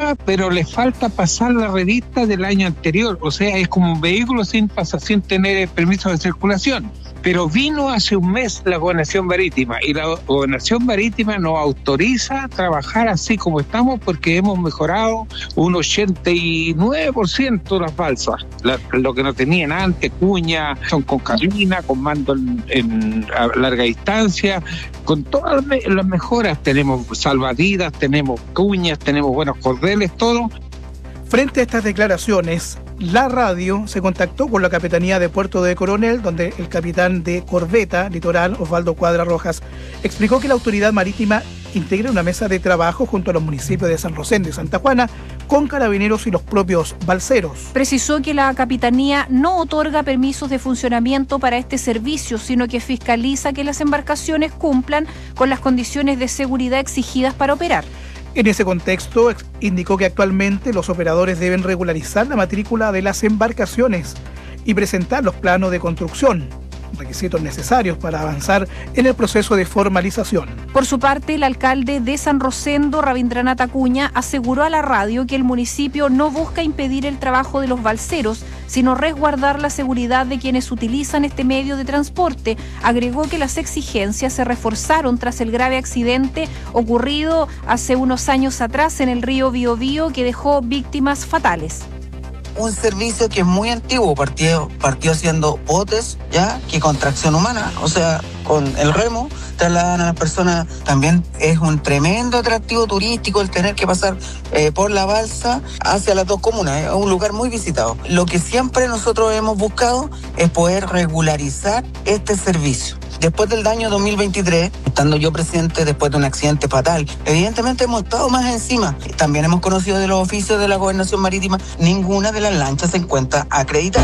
nueva, pero le falta pasar la revista del año anterior. O sea, es como un vehículo sin tener permiso de circulación. Pero vino hace un mes la Gobernación Marítima y la Gobernación Marítima nos autoriza a trabajar así como estamos porque hemos mejorado un 89% las balsas. Lo que no tenían antes, cuña, son con cabina, con mando a larga distancia, con todas las mejoras. Tenemos salvavidas, tenemos cuñas, tenemos buenos cordeles, todo. Frente a estas declaraciones, la radio se contactó con la Capitanía de Puerto de Coronel, donde el capitán de corbeta litoral, Osvaldo Cuadra Rojas, explicó que la autoridad marítima integra una mesa de trabajo junto a los municipios de San Rosendo y Santa Juana, con carabineros y los propios balseros. Precisó que la Capitanía no otorga permisos de funcionamiento para este servicio, sino que fiscaliza que las embarcaciones cumplan con las condiciones de seguridad exigidas para operar. En ese contexto, indicó que actualmente los operadores deben regularizar la matrícula de las embarcaciones y presentar los planos de construcción, requisitos necesarios para avanzar en el proceso de formalización. Por su parte, el alcalde de San Rosendo, Rabindranath Acuña, aseguró a la radio que el municipio no busca impedir el trabajo de los balseros, sino resguardar la seguridad de quienes utilizan este medio de transporte. Agregó que las exigencias se reforzaron tras el grave accidente ocurrido hace unos años atrás en el río Biobío, que dejó víctimas fatales. Un servicio que es muy antiguo, partió haciendo botes, ya, que con tracción humana, o sea, con el remo, trasladan a las personas. También es un tremendo atractivo turístico el tener que pasar por la balsa hacia las dos comunas, es un lugar muy visitado. Lo que siempre nosotros hemos buscado es poder regularizar este servicio. Después del año 2023, estando yo presente después de un accidente fatal, evidentemente hemos estado más encima. También hemos conocido de los oficios de la Gobernación Marítima, ninguna de las lanchas se encuentra acreditada.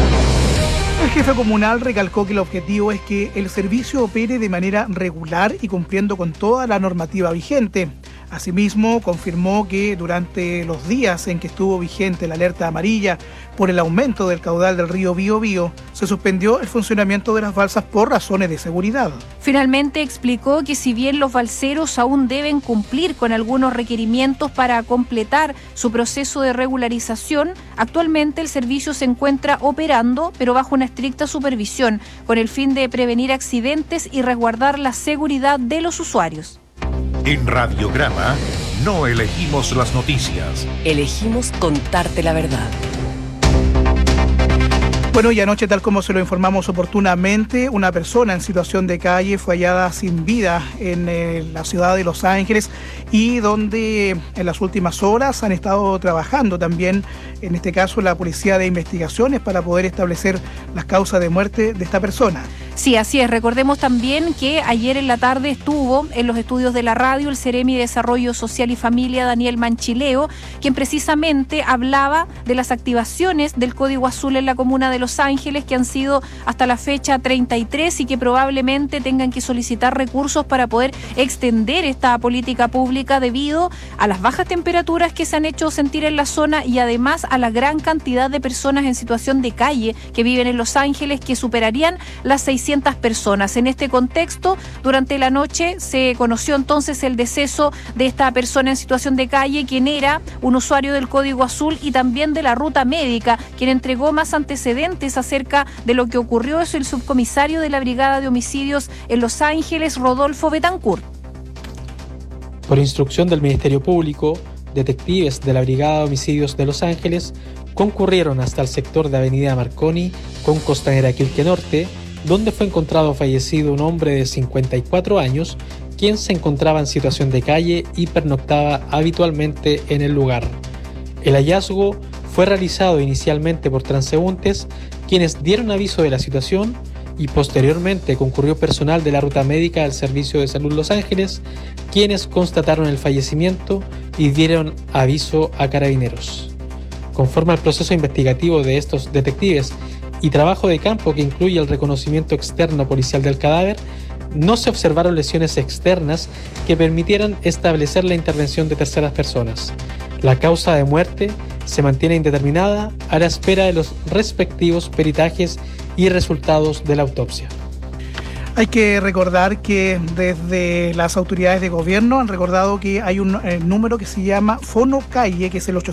El jefe comunal recalcó que el objetivo es que el servicio opere de manera regular y cumpliendo con toda la normativa vigente. Asimismo, confirmó que durante los días en que estuvo vigente la alerta amarilla por el aumento del caudal del río Biobío, se suspendió el funcionamiento de las balsas por razones de seguridad. Finalmente explicó que si bien los balseros aún deben cumplir con algunos requerimientos para completar su proceso de regularización, actualmente el servicio se encuentra operando, pero bajo una estricta supervisión, con el fin de prevenir accidentes y resguardar la seguridad de los usuarios. En Radiograma no elegimos las noticias. Elegimos contarte la verdad. Bueno, y anoche, tal como se lo informamos oportunamente, una persona en situación de calle fue hallada sin vida en la ciudad de Los Ángeles y donde en las últimas horas han estado trabajando también, en este caso, la Policía de Investigaciones para poder establecer las causas de muerte de esta persona. Sí, así es. Recordemos también que ayer en la tarde estuvo en los estudios de la radio el Seremi de Desarrollo Social y Familia, Daniel Manchileo, quien precisamente hablaba de las activaciones del Código Azul en la comuna de Los Ángeles, que han sido hasta la fecha 33 y que probablemente tengan que solicitar recursos para poder extender esta política pública debido a las bajas temperaturas que se han hecho sentir en la zona y además a la gran cantidad de personas en situación de calle que viven en Los Ángeles, que superarían las 600 personas. En este contexto, durante la noche se conoció entonces el deceso de esta persona en situación de calle, quien era un usuario del Código Azul y también de la ruta médica, quien entregó más antecedentes acerca de lo que ocurrió. Es el subcomisario de la Brigada de Homicidios en Los Ángeles, Rodolfo Betancourt. Por instrucción del Ministerio Público, detectives de la Brigada de Homicidios de Los Ángeles concurrieron hasta el sector de Avenida Marconi con Costanera Quilque Norte, donde fue encontrado fallecido un hombre de 54 años, quien se encontraba en situación de calle y pernoctaba habitualmente en el lugar. El hallazgo fue realizado inicialmente por transeúntes, quienes dieron aviso de la situación, y posteriormente concurrió personal de la ruta médica del Servicio de Salud Los Ángeles, quienes constataron el fallecimiento y dieron aviso a carabineros. Conforme al proceso investigativo de estos detectives y trabajo de campo que incluye el reconocimiento externo policial del cadáver, no se observaron lesiones externas que permitieran establecer la intervención de terceras personas. La causa de muerte se mantiene indeterminada a la espera de los respectivos peritajes y resultados de la autopsia. Hay que recordar que desde las autoridades de gobierno han recordado que hay un número que se llama Fono Calle, que es el